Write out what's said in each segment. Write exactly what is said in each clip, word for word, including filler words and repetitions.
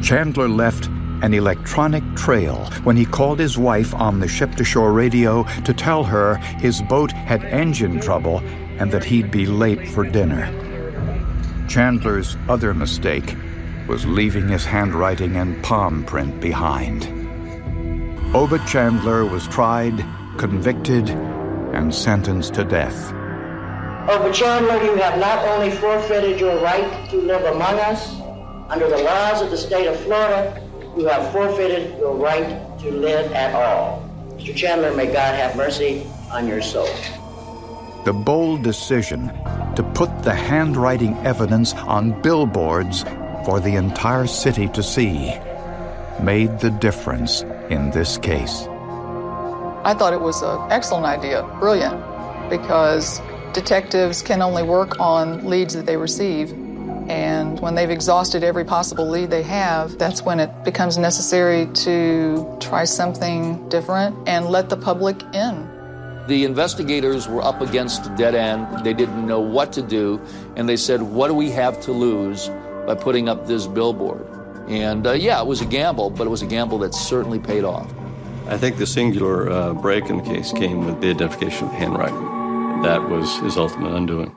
Chandler left an electronic trail when he called his wife on the ship-to-shore radio to tell her his boat had engine trouble and that he'd be late for dinner. Chandler's other mistake was leaving his handwriting and palm print behind. Obed Chandler was tried, convicted, and sentenced to death. Obed Chandler, you have not only forfeited your right to live among us, under the laws of the state of Florida, you have forfeited your right to live at all. Mister Chandler, may God have mercy on your soul. The bold decision to put the handwriting evidence on billboards for the entire city to see made the difference in this case. I thought it was an excellent idea, brilliant, because detectives can only work on leads that they receive. And when they've exhausted every possible lead they have, that's when it becomes necessary to try something different and let the public in. The investigators were up against a dead end. They didn't know what to do. And they said, what do we have to lose by putting up this billboard? And uh, yeah, it was a gamble, but it was a gamble that certainly paid off. I think the singular uh, break in the case came with the identification of the handwriting. That was his ultimate undoing.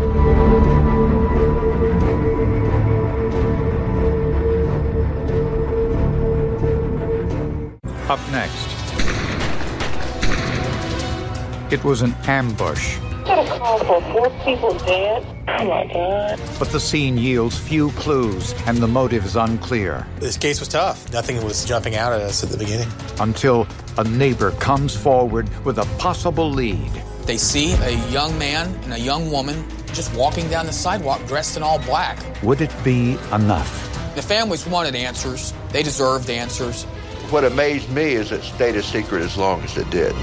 Up next, it was an ambush. Got a call for four people dead. Oh my God. But the scene yields few clues and the motive is unclear. This case was tough. Nothing was jumping out at us at the beginning. Until a neighbor comes forward with a possible lead. They see a young man and a young woman just walking down the sidewalk dressed in all black. Would it be enough? The families wanted answers. They deserved answers. What amazed me is it stayed a secret as long as it did.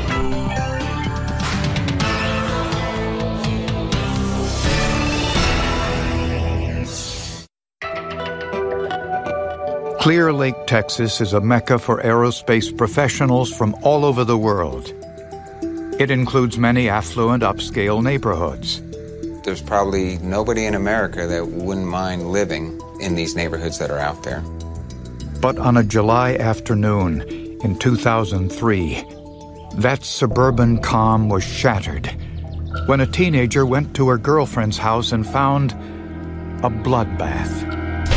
Clear Lake, Texas is a mecca for aerospace professionals from all over the world. It includes many affluent, upscale neighborhoods. There's probably nobody in America that wouldn't mind living in these neighborhoods that are out there. But on a July afternoon in two thousand three, that suburban calm was shattered when a teenager went to her girlfriend's house and found a bloodbath.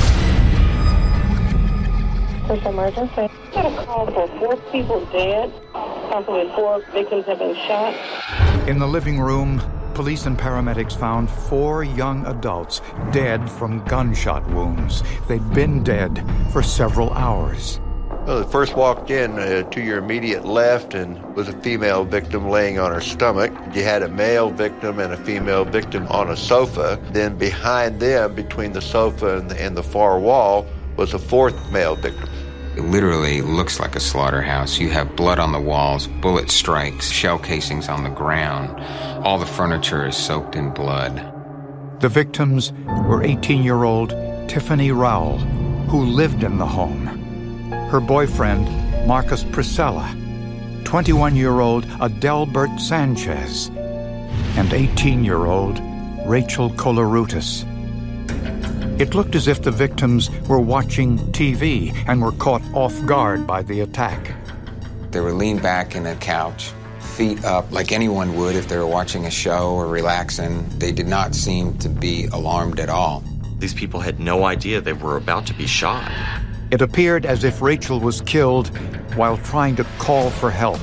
First emergency. Got a call for four people dead. Possibly four victims have been shot. In the living room, police and paramedics found four young adults dead from gunshot wounds. They'd been dead for several hours. Well, the first walked in uh, to your immediate left and was a female victim laying on her stomach. You had a male victim and a female victim on a sofa. Then behind them, between the sofa and the, and the far wall, was a fourth male victim. It literally looks like a slaughterhouse. You have blood on the walls, bullet strikes, shell casings on the ground. All the furniture is soaked in blood. The victims were eighteen-year-old Tiffany Rowell, who lived in the home. Her boyfriend, Marcus Priscilla, twenty-one-year-old Adelbert Sanchez, and eighteen-year-old Rachel Colarutis. It looked as if the victims were watching T V and were caught off guard by the attack. They were leaned back in a couch, feet up like anyone would if they were watching a show or relaxing. They did not seem to be alarmed at all. These people had no idea they were about to be shot. It appeared as if Rachel was killed while trying to call for help.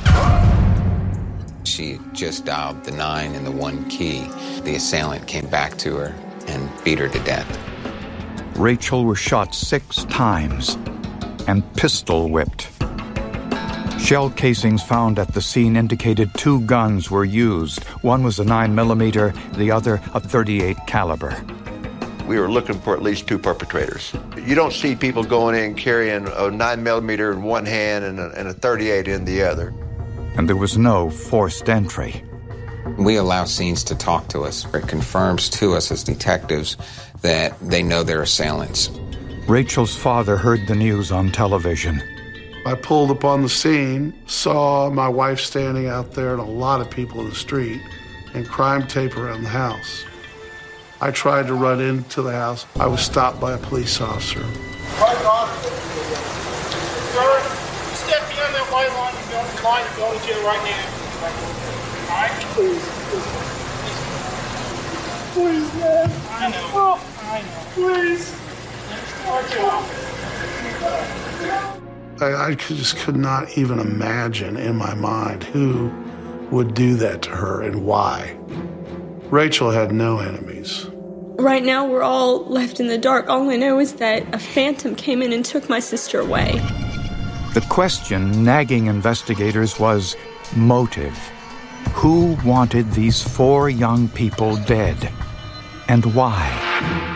She just dialed the nine and the one key. The assailant came back to her and beat her to death. Rachel was shot six times and pistol whipped. Shell casings found at the scene indicated two guns were used. One was a nine millimeter, the other a thirty-eight caliber. We were looking for at least two perpetrators. You don't see people going in carrying a nine millimeter in one hand and a, and a thirty-eight in the other. And there was no forced entry. We allow scenes to talk to us. It confirms to us as detectives that they know their assailants. Rachel's father heard the news on television. I pulled up on the scene, saw my wife standing out there and a lot of people in the street, and crime tape around the house. I tried to run into the house. I was stopped by a police officer. Sir, step behind that white line and go line and go to jail right now. All right? Please. Please, man. I know. Oh, I know. Please. I, I just could not even imagine in my mind who would do that to her and why. Rachel had no enemies. Right now, we're all left in the dark. All I know is that a phantom came in and took my sister away. The question nagging investigators was motive. Who wanted these four young people dead? And why?